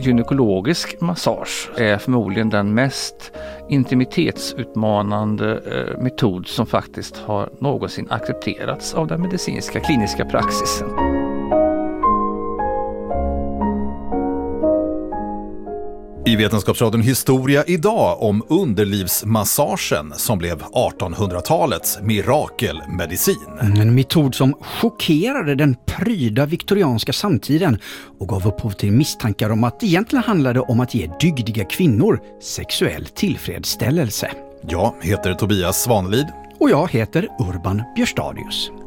gynekologisk massage är förmodligen den mest intimitetsutmanande metod som faktiskt har någonsin accepterats av den medicinska kliniska praxisen. I Vetenskapsradion Historia idag om underlivsmassagen som blev 1800-talets mirakelmedicin. En metod som chockerade den pryda viktorianska samtiden och gav upphov till misstankar om att det egentligen handlade om att ge dygdiga kvinnor sexuell tillfredsställelse. Jag heter Tobias Svanelid. Och jag heter Urban Björstadius.